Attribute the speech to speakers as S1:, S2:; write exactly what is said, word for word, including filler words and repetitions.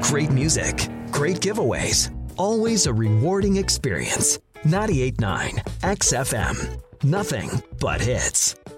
S1: Great music, great giveaways, always a rewarding experience. ninety-eight point nine X F M. Nothing but hits.